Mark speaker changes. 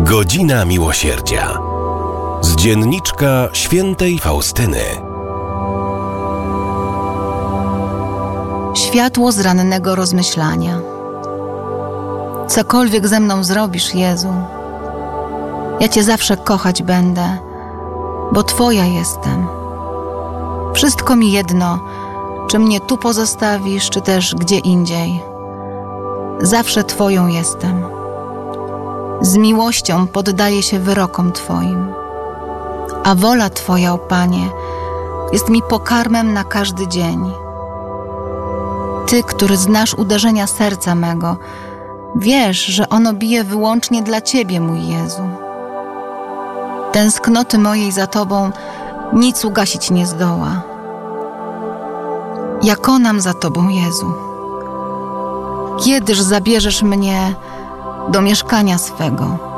Speaker 1: Godzina Miłosierdzia. Z dzienniczka świętej Faustyny.
Speaker 2: Światło z rannego rozmyślania. Cokolwiek ze mną zrobisz, Jezu, ja Cię zawsze kochać będę, bo Twoja jestem. Wszystko mi jedno, czy mnie tu pozostawisz, czy też gdzie indziej. Zawsze Twoją jestem. Z miłością poddaję się wyrokom Twoim. A wola Twoja, o Panie, jest mi pokarmem na każdy dzień. Ty, który znasz uderzenia serca mego, wiesz, że ono bije wyłącznie dla Ciebie, mój Jezu. Tęsknoty mojej za Tobą nic ugasić nie zdoła. Ja konam za Tobą, Jezu. Kiedyż zabierzesz mnie do mieszkania swego?